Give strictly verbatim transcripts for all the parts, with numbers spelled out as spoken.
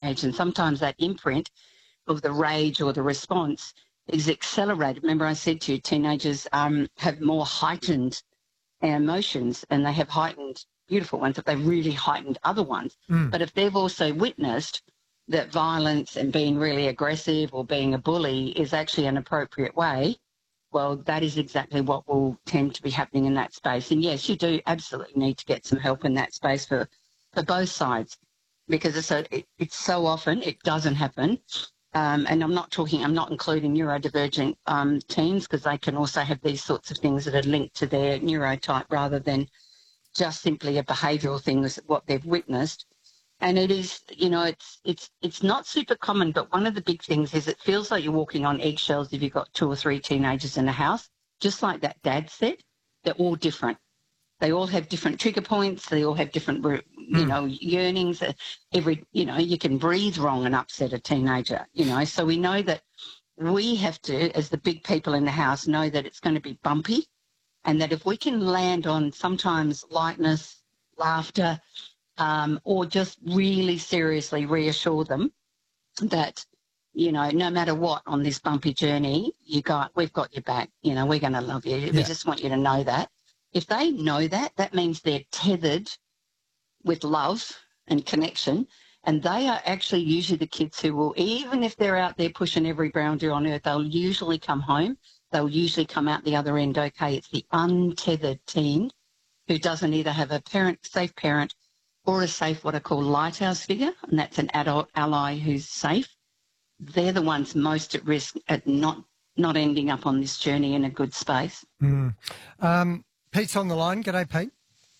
teenage, and sometimes that imprint of the rage or the response is accelerated. Remember I said to you, teenagers um, have more heightened emotions, and they have heightened beautiful ones, but they've really heightened other ones. Mm. But if they've also witnessed that violence and being really aggressive or being a bully is actually an appropriate way, well, that is exactly what will tend to be happening in that space. And yes, you do absolutely need to get some help in that space for, for both sides, because it's, so, it, it's so often it doesn't happen. Um, and I'm not talking, I'm not including neurodivergent um, teens, because they can also have these sorts of things that are linked to their neurotype rather than just simply a behavioural thing, is what they've witnessed. And it is, you know, it's it's it's not super common, but one of the big things is it feels like you're walking on eggshells if you've got two or three teenagers in a house. Just like that dad said, they're all different. They all have different trigger points. They all have different, you know, yearnings. Every, you know, you can breathe wrong and upset a teenager, you know. So we know that we have to, as the big people in the house, know that it's going to be bumpy, and that if we can land on sometimes lightness, laughter, Um, or just really seriously reassure them that, you know, no matter what on this bumpy journey, you got, we've got your back. You know, we're going to love you. Yeah. We just want you to know that. If they know that, that means they're tethered with love and connection, and they are actually usually the kids who will, even if they're out there pushing every boundary on earth, they'll usually come home. They'll usually come out the other end okay. It's the untethered teen who doesn't either have a parent, safe parent, or a safe, what I call lighthouse figure, and that's an adult ally who's safe. They're the ones most at risk at not not ending up on this journey in a good space. Mm. Um, Pete's on the line. G'day, Pete.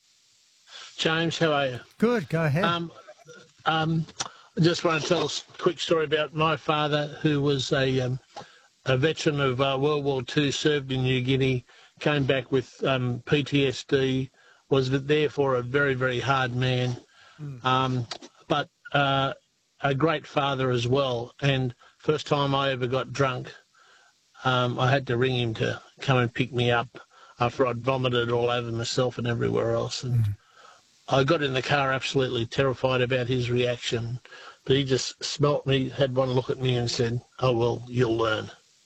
James, how are you? Good, go ahead. Um, um, I just want to tell a quick story about my father, who was a, um, a veteran of uh, World War Two, served in New Guinea, came back with um, P T S D, was therefore a very, very hard man, mm. um, but uh, a great father as well. And first time I ever got drunk, um, I had to ring him to come and pick me up after I'd vomited all over myself and everywhere else. And mm. I got in the car absolutely terrified about his reaction, but he just smelt me, had one look at me and said, "Oh, well, you'll learn,"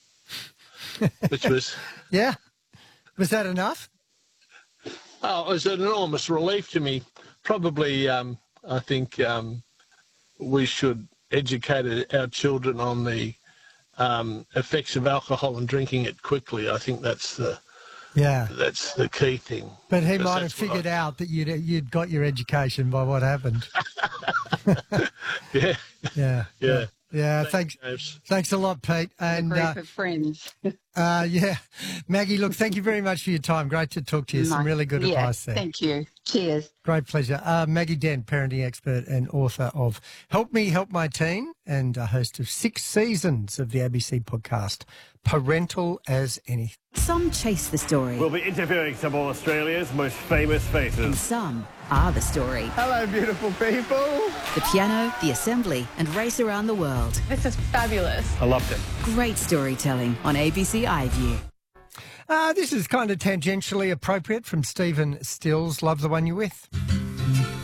which was... Yeah. Was that enough? Oh, it was an enormous relief to me. Probably, um, I think um, we should educate our children on the um, effects of alcohol and drinking it quickly. I think that's the yeah that's the key thing. But he might have figured I... out that you'd you'd got your education by what happened. yeah. Yeah. Yeah. Yeah, thanks. Thanks, thanks a lot, Pete. And a group uh, of friends. uh, yeah, Maggie. Look, thank you very much for your time. Great to talk to you. Some really good yeah, advice there. Thank you. Cheers. Great pleasure. Uh, Maggie Dent, parenting expert and author of "Help Me Help My Teen" and a host of six seasons of the A B C podcast "Parental as Anything." Some chase the story. We'll be interviewing some of Australia's most famous faces. And some are the story. Hello, beautiful people. The piano, the assembly, and race around the world. This is fabulous. I loved it. Great storytelling on A B C iView. Uh, this is kind of tangentially appropriate from Stephen Stills. Love the one you're with.